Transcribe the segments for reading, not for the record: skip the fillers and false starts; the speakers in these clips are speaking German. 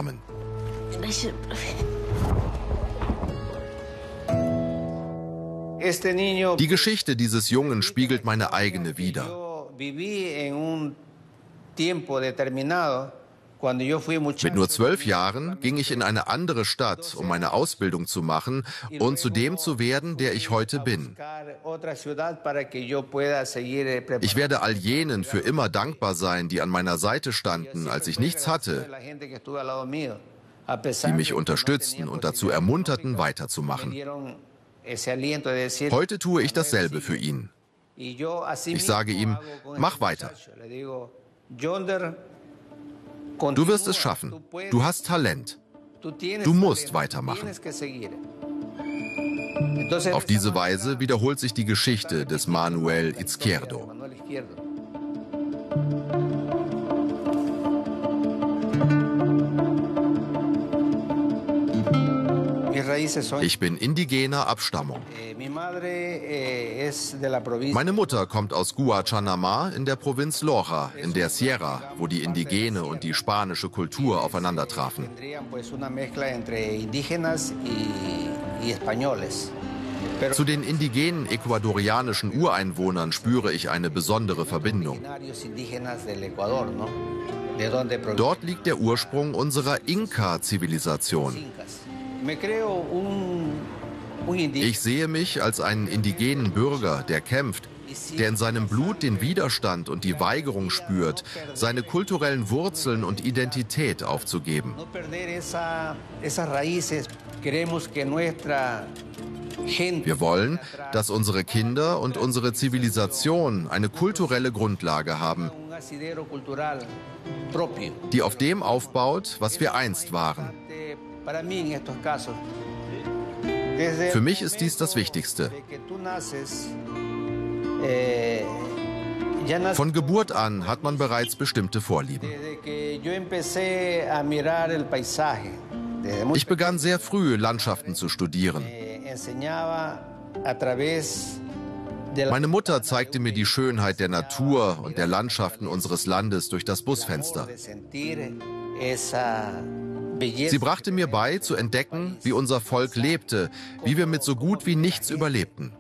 umarmen. Die Geschichte dieses Jungen spiegelt meine eigene wider. Mit nur 12 Jahren ging ich in eine andere Stadt, um meine Ausbildung zu machen und zu dem zu werden, der ich heute bin. Ich werde all jenen für immer dankbar sein, die an meiner Seite standen, als ich nichts hatte, die mich unterstützten und dazu ermunterten, weiterzumachen. Heute tue ich dasselbe für ihn. Ich sage ihm, mach weiter. Du wirst es schaffen. Du hast Talent. Du musst weitermachen. Auf diese Weise wiederholt sich die Geschichte des Manuel Izquierdo. Ich bin indigener Abstammung. Meine Mutter kommt aus Guachanamá in der Provinz Loja, in der Sierra, wo die indigene und die spanische Kultur aufeinandertrafen. Zu den indigenen ecuadorianischen Ureinwohnern spüre ich eine besondere Verbindung. Dort liegt der Ursprung unserer Inka-Zivilisation. Ich sehe mich als einen indigenen Bürger, der kämpft, der in seinem Blut den Widerstand und die Weigerung spürt, seine kulturellen Wurzeln und Identität aufzugeben. Wir wollen, dass unsere Kinder und unsere Zivilisation eine kulturelle Grundlage haben, die auf dem aufbaut, was wir einst waren. Für mich ist dies das Wichtigste. Von Geburt an hat man bereits bestimmte Vorlieben. Ich begann sehr früh, Landschaften zu studieren. Meine Mutter zeigte mir die Schönheit der Natur und der Landschaften unseres Landes durch das Busfenster. Sie brachte mir bei, zu entdecken, wie unser Volk lebte, wie wir mit so gut wie nichts überlebten.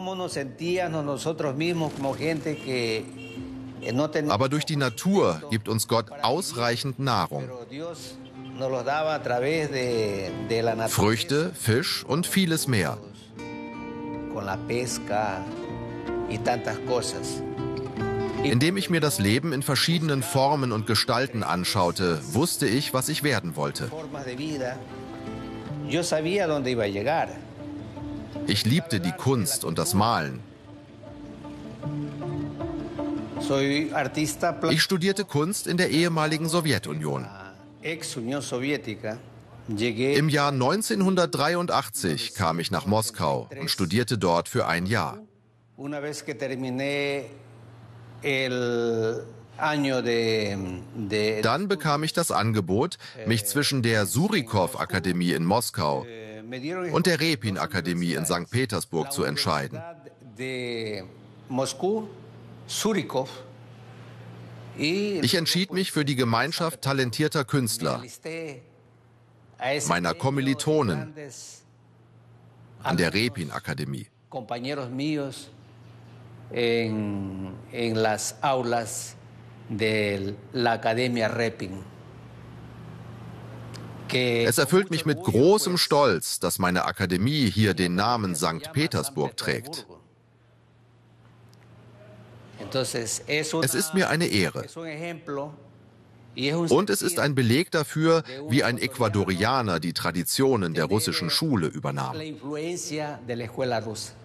Aber durch die Natur gibt uns Gott ausreichend Nahrung. Früchte, Fisch und vieles mehr. Indem ich mir das Leben in verschiedenen Formen und Gestalten anschaute, wusste ich, was ich werden wollte. Ich liebte die Kunst und das Malen. Ich studierte Kunst in der ehemaligen Sowjetunion. Im Jahr 1983 kam ich nach Moskau und studierte dort für ein Jahr. Dann bekam ich das Angebot, mich zwischen der Surikow-Akademie in Moskau und der Repin-Akademie in St. Petersburg zu entscheiden. Ich entschied mich für die Gemeinschaft talentierter Künstler, meiner Kommilitonen an der Repin-Akademie. En las aulas de la Academia Repin. Es erfüllt mich mit großem Stolz, dass meine Akademie hier den Namen St. Petersburg trägt. Es ist mir eine Ehre. Und es ist ein Beleg dafür, wie ein Ecuadorianer die Traditionen der russischen Schule übernahm.